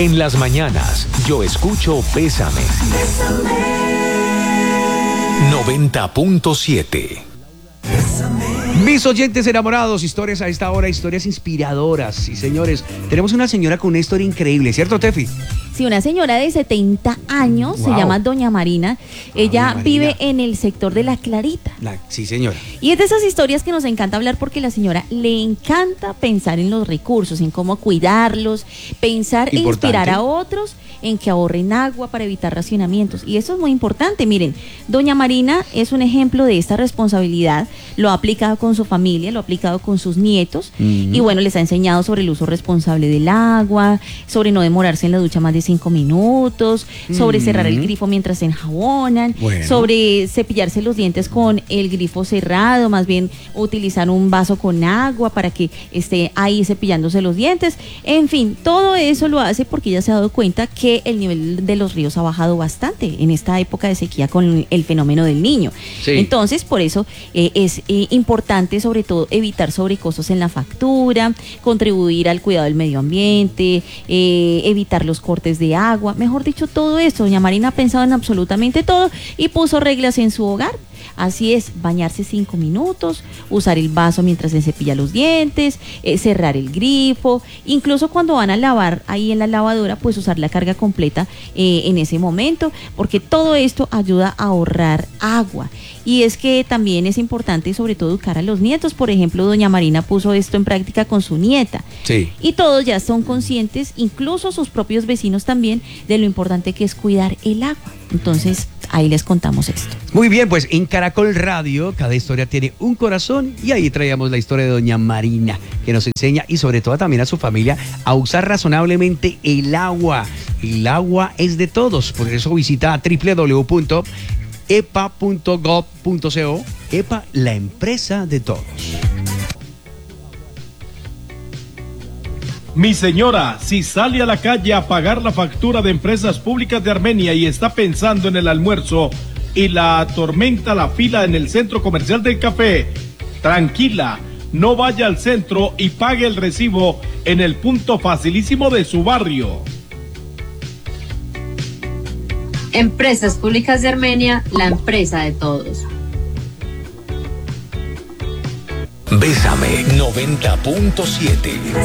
En las mañanas, yo escucho Bésame. 90.7. Mis oyentes enamorados, historias a esta hora, historias inspiradoras. Y señores, tenemos una señora con una historia increíble, ¿cierto, Tefi? Sí, una señora de 70 años, Wow. Se llama Doña Marina. Ella Doña Marina. vive en el sector de La Clarita. Sí, señora. Y es de esas historias que nos encanta hablar porque a la señora le encanta pensar en los recursos, en cómo cuidarlos, pensar e Importante. inspirar a otros en que ahorren agua para evitar racionamientos. Y eso es muy importante. Miren, Doña Marina es un ejemplo de esta responsabilidad. Lo ha aplicado con su familia, lo ha aplicado con sus nietos. Y bueno, les ha enseñado sobre el uso responsable del agua, sobre no demorarse en la ducha más de 5 minutos, sobre cerrar el grifo mientras se enjabonan, Bueno. sobre cepillarse los dientes con el grifo cerrado, más bien utilizar un vaso con agua para que esté ahí cepillándose los dientes. En fin, todo eso lo hace porque ella se ha dado cuenta que el nivel de los ríos ha bajado bastante en esta época de sequía con el fenómeno del Niño. Sí. Entonces, por eso es importante sobre todo evitar sobrecostos en la factura, contribuir al cuidado del medio ambiente, evitar los cortes de agua, mejor dicho, todo eso. Doña Marina ha pensado en absolutamente todo y puso reglas en su hogar. Así es, bañarse 5 minutos, usar el vaso mientras se cepilla los dientes, cerrar el grifo, incluso cuando van a lavar ahí en la lavadora, pues usar la carga completa en ese momento, porque todo esto ayuda a ahorrar agua. Y es que también es importante sobre todo educar a los nietos. Por ejemplo, Doña Marina puso esto en práctica con su nieta. Sí. Y todos ya son conscientes, incluso sus propios vecinos también, de lo importante que es cuidar el agua. Entonces, ahí les contamos esto. Muy bien, pues en Caracol Radio cada historia tiene un corazón y ahí traíamos la historia de Doña Marina que nos enseña y sobre todo también a su familia a usar razonablemente el agua. El agua es de todos, por eso visita www.epa.gov.co. EPA, la empresa de todos. Mi señora, si sale a la calle a pagar la factura de Empresas Públicas de Armenia y está pensando en el almuerzo y la atormenta la fila en el centro comercial del café, tranquila, no vaya al centro y pague el recibo en el punto facilísimo de su barrio. Empresas Públicas de Armenia, la empresa de todos. Bésame 90.7.